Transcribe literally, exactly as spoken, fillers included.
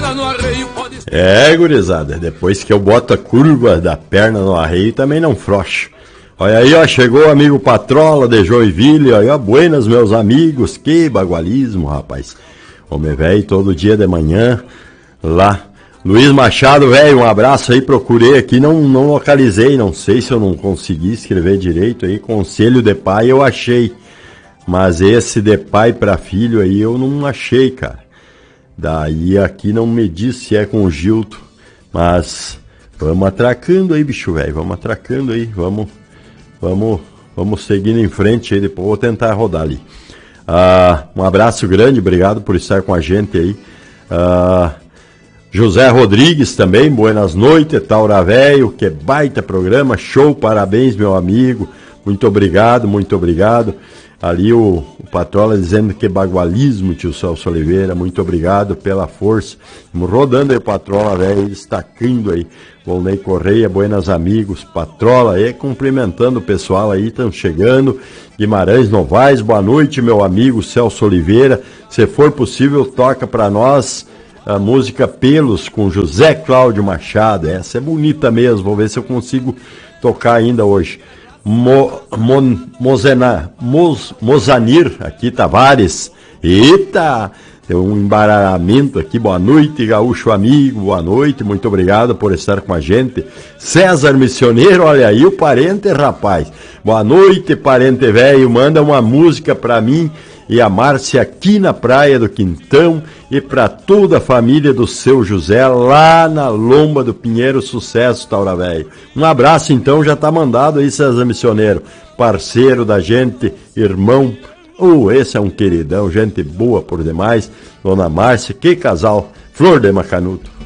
no arreio pode... É, gurizada, depois que eu boto a curva da perna no arreio também não frouxo. Olha aí, ó, chegou o amigo Patrola de Joinville, olha, buenas meus amigos, que bagualismo, rapaz. Homem velho, todo dia de manhã, lá. Luiz Machado, velho, um abraço aí, procurei aqui, não, não localizei, não sei se eu não consegui escrever direito aí, conselho de pai eu achei, mas esse de pai para filho aí eu não achei, cara. Daí aqui não me diz se é com o Gilto, mas vamos atracando aí, bicho velho, vamos atracando aí, vamos, vamos, vamos seguindo em frente aí, depois vou tentar rodar ali. Ah, um abraço grande, obrigado por estar com a gente aí. Ah, José Rodrigues também, buenas noites, Taura Velho, que baita programa, show, parabéns meu amigo, muito obrigado, muito obrigado. Ali o, o Patrola dizendo que bagualismo, tio Celso Oliveira, muito obrigado pela força. Vamos rodando aí o Patrola Velho, destacando aí, Volney Correia, buenas amigos, Patrola aí, cumprimentando o pessoal aí, estão chegando. Guimarães Novaes, boa noite meu amigo Celso Oliveira, se for possível toca para nós a música Pelos com José Cláudio Machado, essa é bonita mesmo, vou ver se eu consigo tocar ainda hoje. Mo, Mo, Mozena, Moz, Mozanir, aqui Tavares, eita, tem um embaralhamento aqui, boa noite gaúcho amigo, boa noite, muito obrigado por estar com a gente. César Missioneiro, olha aí o parente rapaz, boa noite parente velho, manda uma música pra mim e a Márcia aqui na Praia do Quintão e para toda a família do seu José lá na Lomba do Pinheiro, sucesso, Taura Velho. Um abraço então, já tá mandado aí, César Missioneiro, parceiro da gente, irmão, oh, esse é um queridão, gente boa por demais, Dona Márcia, que casal, flor de Macanudo.